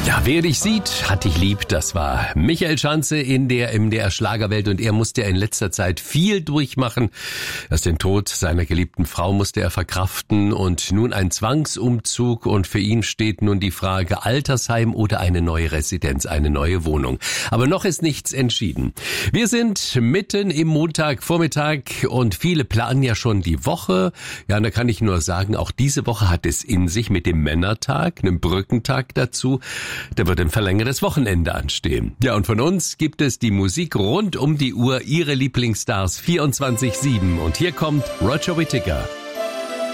Ja, wer dich sieht, hat dich lieb. Das war Michael Schanze in der MDR Schlagerwelt und er musste ja in letzter Zeit viel durchmachen. Erst den Tod seiner geliebten Frau musste er verkraften und nun ein Zwangsumzug und für ihn steht nun die Frage Altersheim oder eine neue Residenz, eine neue Wohnung. Aber noch ist nichts entschieden. Wir sind mitten im Montagvormittag und viele planen ja schon die Woche. Ja, und da kann ich nur sagen, auch diese Woche hat es in sich mit dem Männertag, einem Brückentag dazu. Da wird ein verlängertes Wochenende anstehen. Ja, und von uns gibt es die Musik rund um die Uhr, Ihre Lieblingsstars 24/7. Und hier kommt Roger Whittaker.